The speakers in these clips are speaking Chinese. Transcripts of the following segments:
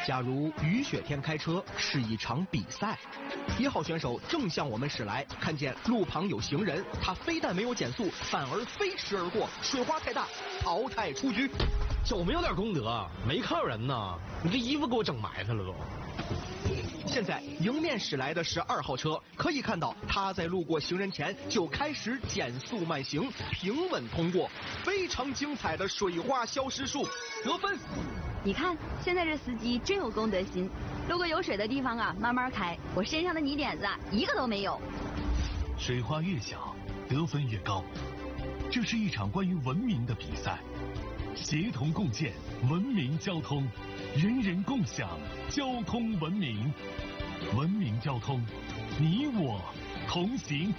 假如雨雪天开车是一场比赛，1号选手正向我们驶来，看见路旁有行人，他非但没有减速，反而飞驰而过，水花太大，淘汰出局。 有没有点功德？没看有人呢，你这衣服给我整埋汰了都。 现在迎面驶来的是2号车，可以看到他在路过行人前就开始减速慢行，平稳通过，非常精彩的水花消失术，得分。 你看，现在这司机真有公德心，路过有水的地方啊，慢慢开。我身上的泥点子一个都没有。 水花越小，得分越高。这是一场关于文明的比赛，协同共建文明交通，人人共享交通文明。文明交通，你我同行。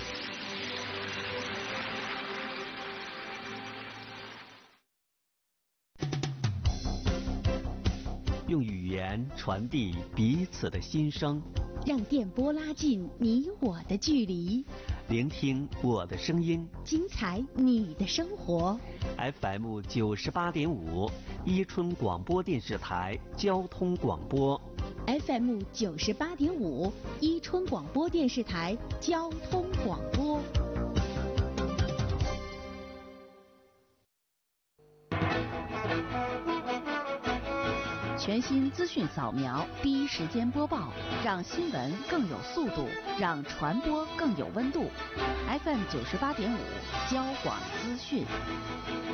用语言传递彼此的心声， 让电波拉近你我的距离， 聆听我的声音， 精彩你的生活。 FM 98.5，伊春广播电视台交通广播。 FM 98.5，伊春广播电视台交通广播。全新资讯扫描，第一时间播报，让新闻更有速度，让传播更有温度。FM 98.5，交广资讯。